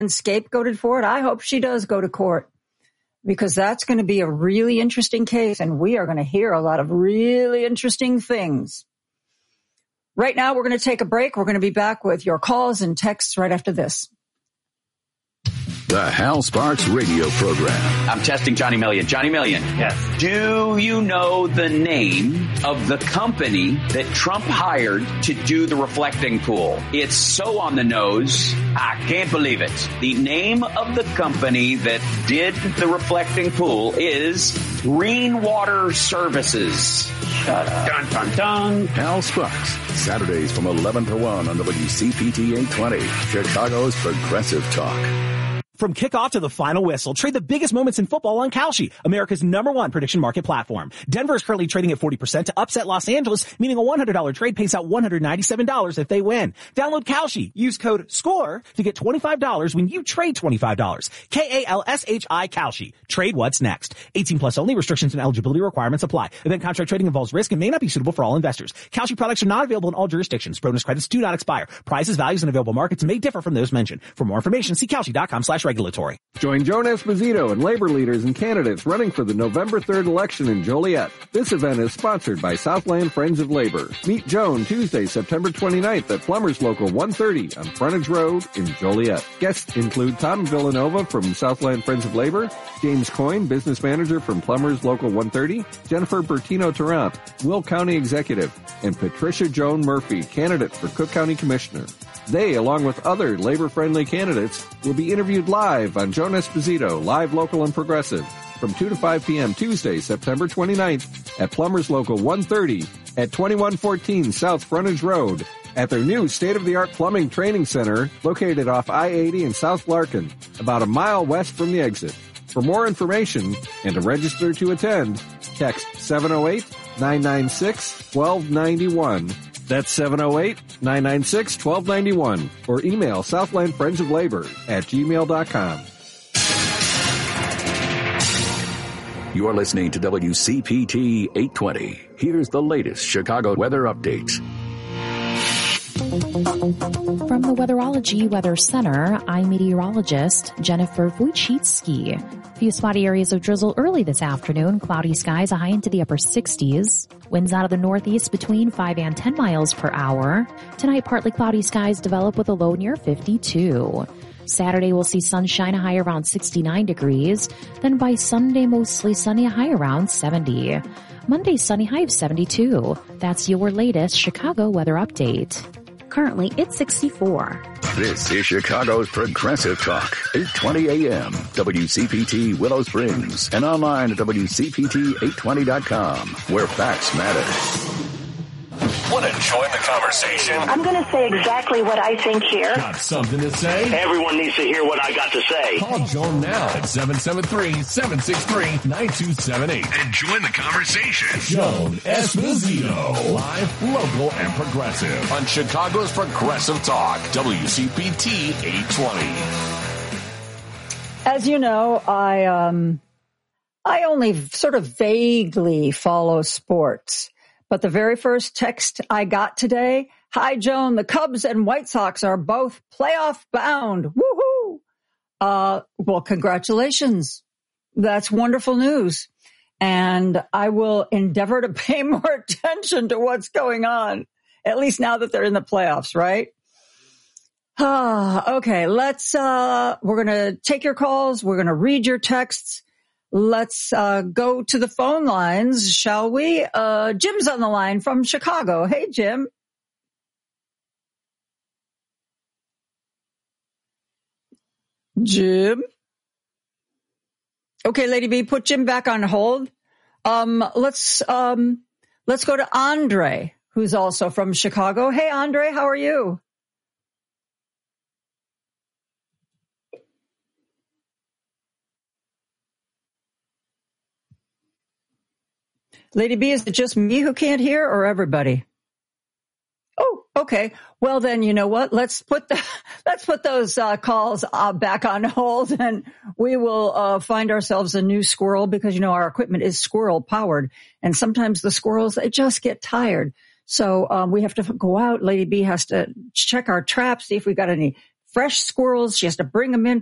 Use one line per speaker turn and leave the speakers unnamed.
and scapegoated for it. I hope she does go to court, because that's going to be a really interesting case, and we are going to hear a lot of really interesting things. Right now, we're going to take a break. We're going to be back with your calls and texts right after this.
The Hal Sparks radio program.
I'm testing Johnny Million. Johnny Million.
Yes.
Do you know the name of the company that Trump hired to do the reflecting pool? It's so on the nose, I can't believe it. The name of the company that did the reflecting pool is Greenwater Services.
Shut up. Dun, dun, dun.
Hal Sparks, Saturdays from 11 to 1 on WCPT 820, Chicago's Progressive Talk.
From kickoff to the final whistle, trade the biggest moments in football on Kalshi, America's #1 prediction market platform. Denver is currently trading at 40% to upset Los Angeles, meaning a $100 trade pays out $197 if they win. Download Kalshi. Use code SCORE to get $25 when you trade $25. Kalshi, Kalshi. Trade what's next. 18 plus only. Restrictions and eligibility requirements apply. Event contract trading involves risk and may not be suitable for all investors. Kalshi products are not available in all jurisdictions. Bonus credits do not expire. Prices, values, and available markets may differ from those mentioned. For more information, see Kalshi.com/regulatory.
Join Joan Esposito and labor leaders and candidates running for the November 3rd election in Joliet. This event is sponsored by Southland Friends of Labor. Meet Joan Tuesday, September 29th at Plumbers Local 130 on Frontage Road in Joliet. Guests include Tom Villanova from Southland Friends of Labor, James Coyne, business manager from Plumbers Local 130, Jennifer Bertino-Tarrant, Will County Executive, and Patricia Joan Murphy, candidate for Cook County Commissioner. They, along with other labor-friendly candidates, will be interviewed live on Joan Esposito, Live, Local, and Progressive from 2 to 5 p.m. Tuesday, September 29th at Plumbers Local 130 at 2114 South Frontage Road at their new state-of-the-art plumbing training center located off I-80 in South Larkin, about a mile west from the exit. For more information and to register to attend, text 708-996-1291. That's 708-996-1291 or email Southland Friends of Labor at gmail.com.
You're listening to WCPT 820. Here's the latest Chicago weather update.
From the Weatherology Weather Center, I'm meteorologist Jennifer Wojcicki. Few spotty areas of drizzle early this afternoon. Cloudy skies, a high into the upper 60s. Winds out of the northeast between 5 and 10 miles per hour. Tonight, partly cloudy skies develop with a low near 52. Saturday, we'll see sunshine, a high around 69 degrees. Then by Sunday, mostly sunny, a high around 70. Monday, sunny, high of 72. That's your latest Chicago weather update. Currently, it's 64.
This is Chicago's Progressive Talk, 820 AM, WCPT Willow Springs, and online at WCPT820.com, where facts matter.
Want to join the conversation?
I'm going to say exactly what I think here.
Got something to say?
Everyone needs to hear what I got to say.
Call Joan now at 773-763-9278 and join the conversation. Joan Esposito, live, local, and progressive on Chicago's Progressive Talk, WCPT 820.
As you know, I only sort of vaguely follow sports. But the very first text I got today, hi, Joan, the Cubs and White Sox are both playoff bound. Woohoo! Well, congratulations. That's wonderful news. And I will endeavor to pay more attention to what's going on, at least now that they're in the playoffs, right? Okay, we're going to take your calls. We're going to read your texts. Let's go to the phone lines, shall we? Jim's on the line from Chicago. Hey, Jim. Jim? Okay, Lady B, put Jim back on hold. Let's go to Andre, who's also from Chicago. Hey, Andre, how are you? Lady B, is it just me who can't hear or everybody? Oh, okay. Well, then, you know what? Let's put those calls back on hold, and we will find ourselves a new squirrel because, you know, our equipment is squirrel powered, and sometimes the squirrels, they just get tired. So we have to go out. Lady B has to check our traps, see if we got any fresh squirrels. She has to bring them in